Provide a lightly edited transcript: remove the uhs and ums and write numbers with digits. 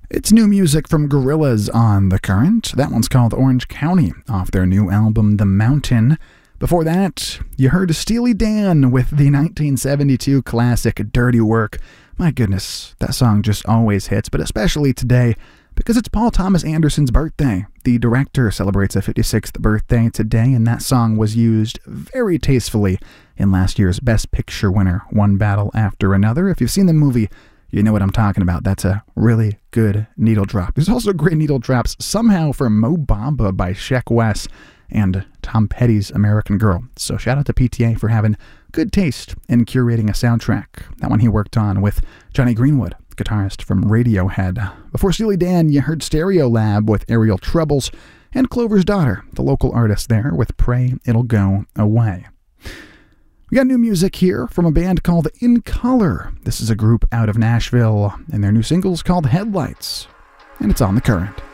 It's new music from Gorillaz on The Current. That one's called Orange County, off their new album The Mountain. Before that, you heard Steely Dan with the 1972 classic Dirty Work. My goodness, that song just always hits, but especially today, because it's Paul Thomas Anderson's birthday. The director celebrates a 56th birthday today, and that song was used very tastefully in last year's Best Picture winner, One Battle After Another. If you've seen the movie, you know what I'm talking about. That's a really good needle drop. There's also great needle drops somehow for Mo Bamba by Sheck Wes and Tom Petty's American Girl. So shout out to PTA for having good taste in curating a soundtrack. That one he worked on with Johnny Greenwood, guitarist from Radiohead. Before Steely Dan, you heard Stereolab with Aerial Troubles and Clover's Daughter, the local artist there, with Pray It'll Go Away. We got new music here from a band called In Color. This is a group out of Nashville, and their new single's called Headlights, and it's on The Current.